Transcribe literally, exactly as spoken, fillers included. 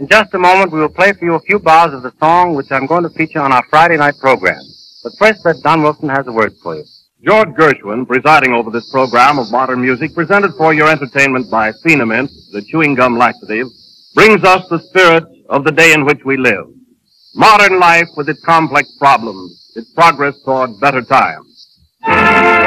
In just a moment, we will play for you a few bars of the song which I'm going to feature on our Friday night program. But first, let Don Wilson has a word for you. George Gershwin, presiding over this program of modern music, presented for your entertainment by Phenamint, the chewing gum laxative, brings us the spirit of the day in which we live. Modern life with its complex problems, its progress toward better times.